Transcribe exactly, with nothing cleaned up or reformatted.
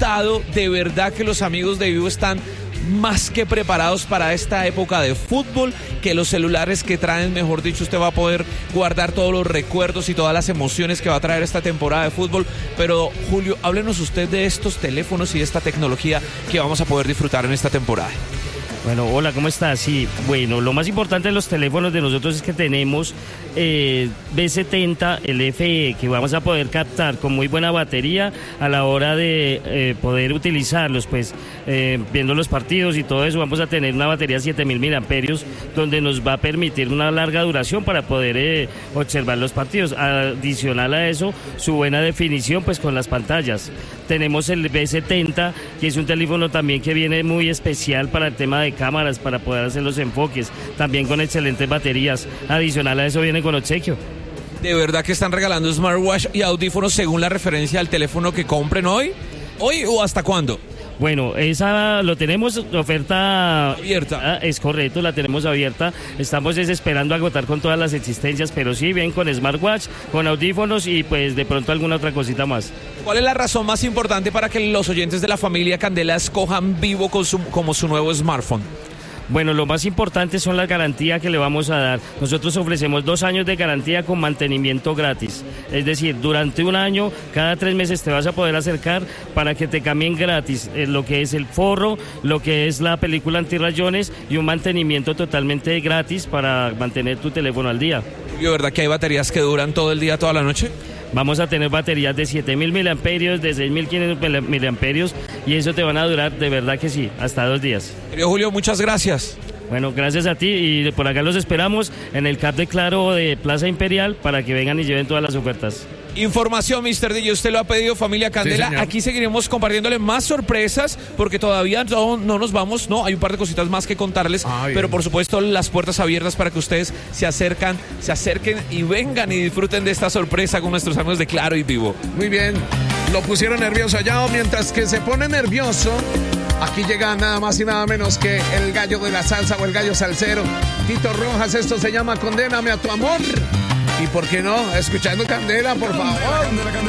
lado, de verdad que los amigos de Vivo están más que preparados para esta época de fútbol, que los celulares que traen, mejor dicho, usted va a poder guardar todos los recuerdos y todas las emociones que va a traer esta temporada de fútbol. Pero Julio, háblenos usted de estos teléfonos y de esta tecnología que vamos a poder disfrutar en esta temporada. Bueno, hola, ¿cómo estás? Sí, bueno, lo más importante de los teléfonos de nosotros es que tenemos eh, B setenta, el F E, que vamos a poder captar con muy buena batería a la hora de eh, poder utilizarlos, pues eh, viendo los partidos y todo eso. Vamos a tener una batería de siete mil miliamperios donde nos va a permitir una larga duración para poder eh, observar los partidos. Adicional a eso, su buena definición pues con las pantallas. Tenemos el B setenta, que es un teléfono también que viene muy especial para el tema de cámaras, para poder hacer los enfoques, también con excelentes baterías. Adicional a eso viene con obsequio. ¿De verdad que están regalando smartwatch y audífonos según la referencia al teléfono que compren hoy? ¿Hoy o hasta cuándo? Bueno, esa lo tenemos, oferta abierta. Ah, es correcto, la tenemos abierta. Estamos esperando agotar con todas las existencias, pero sí, bien con smartwatch, con audífonos y pues de pronto alguna otra cosita más. ¿Cuál es la razón más importante para que los oyentes de la familia Candela escojan Vivo con su, como su nuevo smartphone? Bueno, lo más importante son las garantías que le vamos a dar. Nosotros ofrecemos dos años de garantía con mantenimiento gratis. Es decir, durante un año, cada tres meses te vas a poder acercar para que te cambien gratis eh, lo que es el forro, lo que es la película antirrayones y un mantenimiento totalmente gratis para mantener tu teléfono al día. ¿Y de verdad que hay baterías que duran todo el día, toda la noche? Vamos a tener baterías de siete mil miliamperios, de seis mil quinientos miliamperios y eso te van a durar de verdad que sí, hasta dos días. Querido Julio, muchas gracias. Bueno, gracias a ti y por acá los esperamos en el C A P de Claro de Plaza Imperial para que vengan y lleven todas las ofertas. Información, mister D J, usted lo ha pedido, familia Candela. Sí, aquí seguiremos compartiéndole más sorpresas porque todavía no, no nos vamos, no, hay un par de cositas más que contarles, ah, pero por supuesto las puertas abiertas para que ustedes se acercan, se acerquen y vengan y disfruten de esta sorpresa con nuestros amigos de Claro y Vivo. Muy bien, lo pusieron nervioso allá, mientras que se pone nervioso. Aquí llega nada más y nada menos que el gallo de la salsa o el gallo salsero, Tito Rojas. Esto se llama Condéname a tu amor. Y por qué no, escuchando Candela, por favor.